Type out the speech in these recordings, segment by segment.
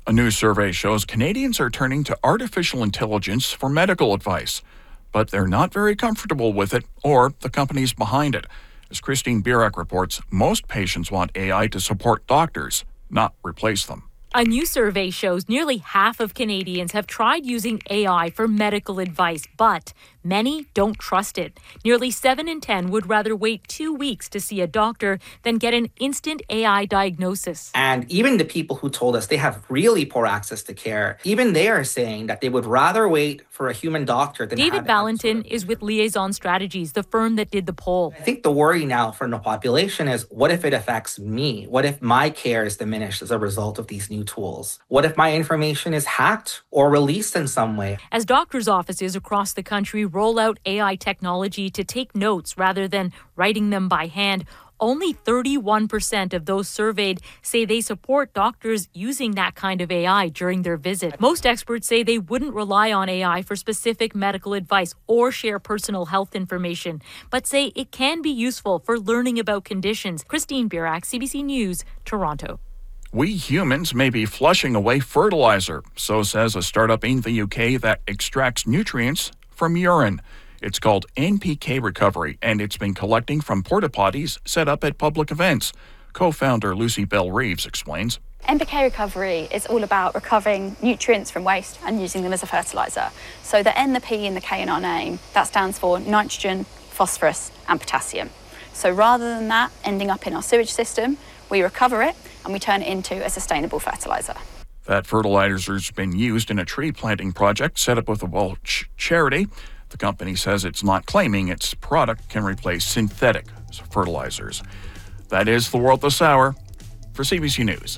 A new survey shows Canadians are turning to artificial intelligence for medical advice, but they're not very comfortable with it or the companies behind it. As Christine Birak reports, most patients want AI to support doctors, not replace them. A new survey shows nearly half of Canadians have tried using AI for medical advice, but many don't trust it. Nearly 7 in 10 would rather wait 2 weeks to see a doctor than get an instant AI diagnosis. And even the people who told us they have really poor access to care, even they are saying that they would rather wait for a human doctor than David Valentin is with Liaison Strategies, the firm that did the poll. I think the worry now for the population is, what if it affects me? What if my care is diminished as a result of these new tools? What if my information is hacked or released in some way? As doctors' offices across the country roll out AI technology to take notes rather than writing them by hand, only 31% of those surveyed say they support doctors using that kind of AI during their visit. Most experts say they wouldn't rely on AI for specific medical advice or share personal health information, but say it can be useful for learning about conditions. Christine Birak, CBC News, Toronto. We humans may be flushing away fertilizer, so says a startup in the UK that extracts nutrients from urine. It's called NPK Recovery, and it's been collecting from porta potties set up at public events. Co-founder Lucy Bell Reeves explains. NPK Recovery is all about recovering nutrients from waste and using them as a fertiliser. So the N, the P and the K in our name, that stands for nitrogen, phosphorus and potassium. So rather than that ending up in our sewage system, we recover it and we turn it into a sustainable fertiliser. That fertilizer's been used in a tree planting project set up with a Welsh charity. The company says it's not claiming its product can replace synthetic fertilizers. That is the world this hour. For CBC News,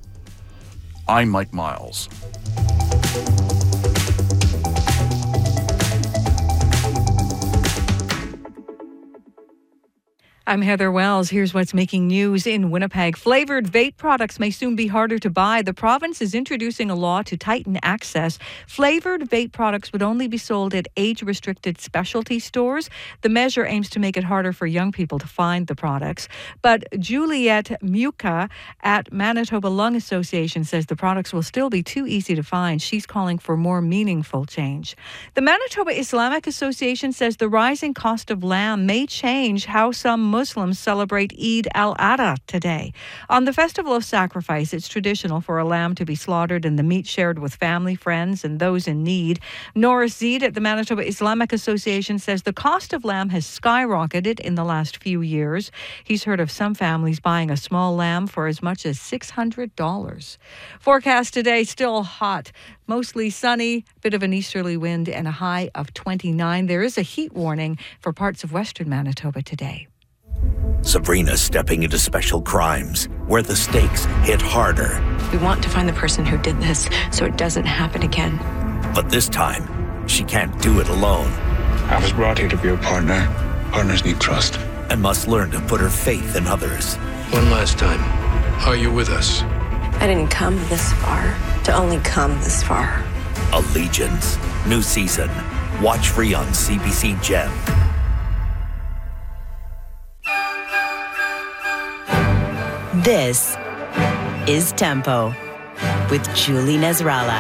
I'm Mike Miles. I'm Heather Wells. Here's what's making news in Winnipeg. Flavored vape products may soon be harder to buy. The province is introducing a law to tighten access. Flavored vape products would only be sold at age-restricted specialty stores. The measure aims to make it harder for young people to find the products. But Juliette Muka at Manitoba Lung Association says the products will still be too easy to find. She's calling for more meaningful change. The Manitoba Islamic Association says the rising cost of lamb may change how some Muslims celebrate Eid al-Adha today. On the Festival of Sacrifice, it's traditional for a lamb to be slaughtered and the meat shared with family, friends, and those in need. Norris Zeid at the Manitoba Islamic Association says the cost of lamb has skyrocketed in the last few years. He's heard of some families buying a small lamb for as much as $600. Forecast today, still hot. Mostly sunny, bit of an easterly wind, and a high of 29. There is a heat warning for parts of western Manitoba today. Sabrina stepping into special crimes, where the stakes hit harder. We want to find the person who did this so it doesn't happen again. But this time, she can't do it alone. I was brought here to be a partner. Partners need trust. And must learn to put her faith in others. One last time, are you with us? I didn't come this far to only come this far. Allegiance. New season. Watch free on CBC Gem. This is Tempo with Julie Nasrallah.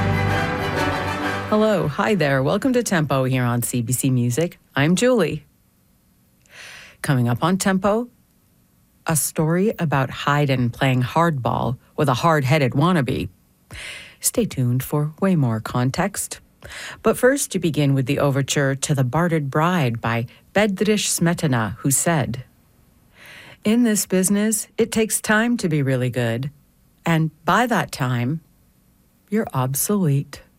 Hello, hi there. Welcome to Tempo here on CBC Music. I'm Julie. Coming up on Tempo, a story about Haydn playing hardball with a hard-headed wannabe. Stay tuned for way more context. But first, you begin with the overture to The Bartered Bride by Bedřich Smetana, who said, "In this business, it takes time to be really good. And by that time, you're obsolete."